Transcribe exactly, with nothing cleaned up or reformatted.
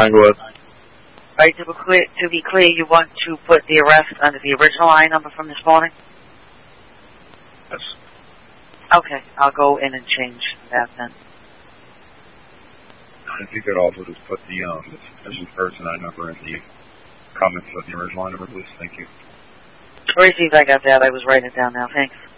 fine, go ahead. All right, to be clear, to be clear, you want to put the arrest under the original I number from this morning? Yes. Okay, I'll go in and change that then. If you could also just put the um, suspicious person I number in the comments of the original I number, please. Thank you. Let me see if I got that. I was writing it down now. Thanks.